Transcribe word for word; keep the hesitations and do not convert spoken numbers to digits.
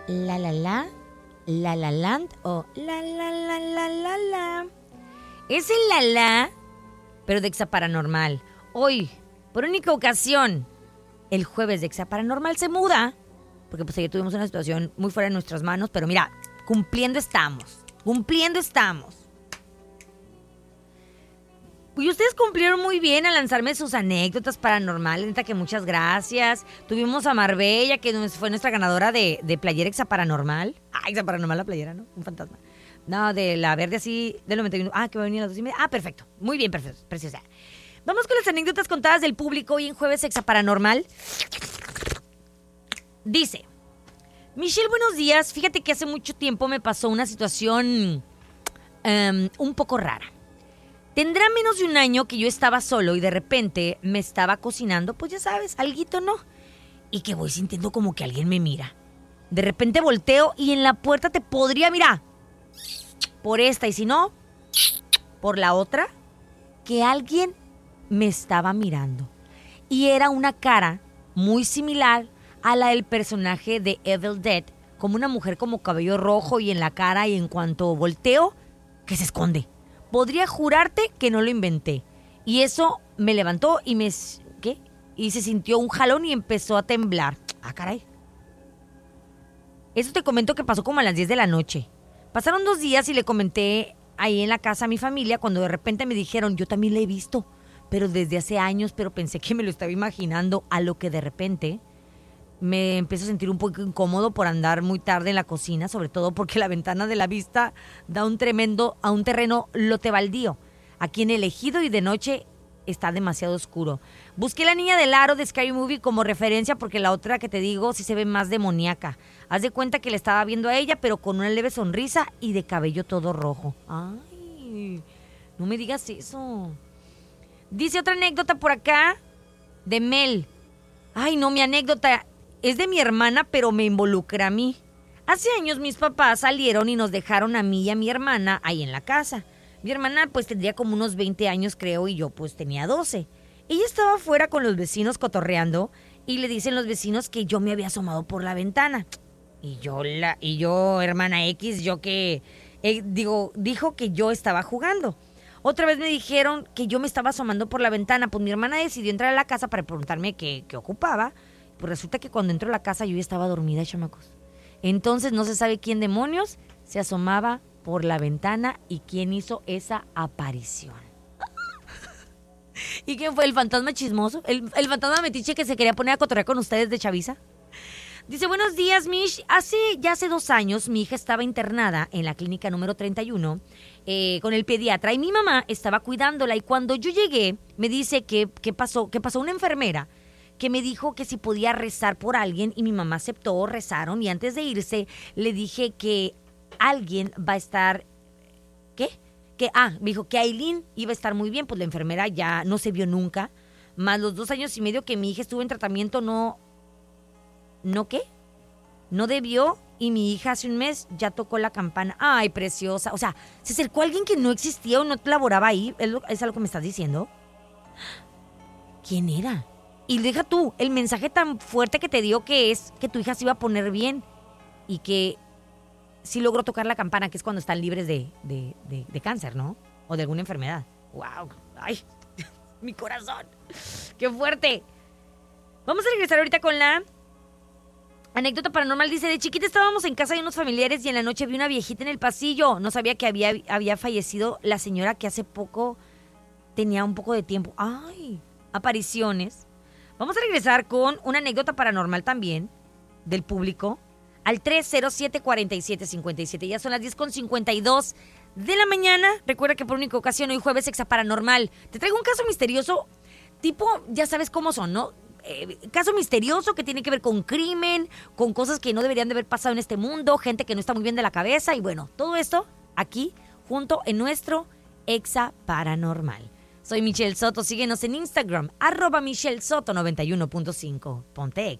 La La La, La La Land o La La La La La La. Es el La La, pero de Exa Paranormal. Hoy, por única ocasión, el jueves de Exa Paranormal se muda, porque pues ayer tuvimos una situación muy fuera de nuestras manos, pero mira, cumpliendo estamos, cumpliendo estamos. Y ustedes cumplieron muy bien al lanzarme sus anécdotas paranormales, neta que muchas gracias. Tuvimos a Marbella, que fue nuestra ganadora de, de playera Exa Paranormal. Ah, Exa Paranormal la playera, ¿no? Un fantasma. No, de la verde así, del noventa y uno. Ah, que va a venir a las dos y media. Ah, perfecto. Muy bien, perfecto. Preciosa. Vamos con las anécdotas contadas del público hoy en jueves Exa Paranormal. Dice, Michelle, buenos días. Fíjate que hace mucho tiempo me pasó una situación um, un poco rara. Tendrá menos de un año que yo estaba solo y de repente me estaba cocinando, pues ya sabes, alguito, ¿no? Y que voy sintiendo como que alguien me mira. De repente volteo y en la puerta te podría mirar. Por esta y si no, por la otra, que alguien me estaba mirando. Y era una cara muy similar a la del personaje de Evil Dead, como una mujer como cabello rojo y en la cara, y en cuanto volteo, que se esconde. Podría jurarte que no lo inventé. Y eso me levantó y me... ¿Qué? Y se sintió un jalón y empezó a temblar. Ah, caray. Eso te comento que pasó como a las diez de la noche. Pasaron dos días y le comenté ahí en la casa a mi familia cuando de repente me dijeron, yo también la he visto, pero desde hace años, pero pensé que me lo estaba imaginando, a lo que de repente me empiezo a sentir un poco incómodo por andar muy tarde en la cocina, sobre todo porque la ventana de la vista da un tremendo a un terreno lote baldío. Aquí en el Ejido y de noche está demasiado oscuro. Busqué La Niña del Aro de Scary Movie como referencia porque la otra que te digo sí se ve más demoníaca. Haz de cuenta que le estaba viendo a ella, pero con una leve sonrisa y de cabello todo rojo. Ay, no me digas eso. Dice otra anécdota por acá de Mel. Ay, no, mi anécdota es de mi hermana, pero me involucra a mí. Hace años mis papás salieron y nos dejaron a mí y a mi hermana ahí en la casa. Mi hermana pues tendría como unos veinte años creo y yo pues tenía doce. Ella estaba afuera con los vecinos cotorreando y le dicen los vecinos que yo me había asomado por la ventana. Y yo, la, y yo hermana X, yo que, eh, digo, dijo que yo estaba jugando. Otra vez me dijeron que yo me estaba asomando por la ventana. Pues mi hermana decidió entrar a la casa para preguntarme qué, qué ocupaba. Pues resulta que cuando entró a la casa yo ya estaba dormida, chamacos. Entonces no se sabe quién demonios se asomaba por la ventana y quién hizo esa aparición. ¿Y quién fue? ¿El fantasma chismoso? ¿El, el fantasma metiche que se quería poner a cotorrear con ustedes de chaviza? Dice, buenos días, Mish. Hace, ya hace dos años mi hija estaba internada en la clínica número treinta y uno eh, con el pediatra y mi mamá estaba cuidándola y cuando yo llegué me dice que, que pasó, que pasó una enfermera que me dijo que si podía rezar por alguien y mi mamá aceptó, rezaron y antes de irse le dije que alguien va a estar, ¿qué? Que, ah, me dijo que Aileen iba a estar muy bien, pues la enfermera ya no se vio nunca, más los dos años y medio que mi hija estuvo en tratamiento no, ¿no qué? No debió y mi hija hace un mes ya tocó la campana. Ay, preciosa, o sea, se acercó alguien que no existía o no laboraba ahí, ¿es, lo, es algo que me estás diciendo? ¿Quién era? Y deja tú, el mensaje tan fuerte que te dio que es que tu hija se iba a poner bien y que sí logró tocar la campana, que es cuando están libres de, de, de, de cáncer, ¿no? O de alguna enfermedad. ¡Wow! ¡Ay! ¡Mi corazón! ¡Qué fuerte! Vamos a regresar ahorita con la anécdota paranormal. Dice, de chiquita estábamos en casa de unos familiares y en la noche vi una viejita en el pasillo. No sabía que había, había fallecido la señora que hace poco tenía un poco de tiempo. ¡Ay! Apariciones. Vamos a regresar con una anécdota paranormal también del público al tres cero siete, cuatro siete cinco siete. Ya son las diez con cincuenta y dos de la mañana. Recuerda que por única ocasión hoy jueves Exa Paranormal te traigo un caso misterioso tipo, ya sabes cómo son, ¿no? Eh, caso misterioso que tiene que ver con crimen, con cosas que no deberían de haber pasado en este mundo, gente que no está muy bien de la cabeza y bueno, todo esto aquí junto en nuestro Exa Paranormal. Soy Michelle Soto, síguenos en Instagram, arroba Michelle Soto noventa y uno punto cinco. Ponte Exa.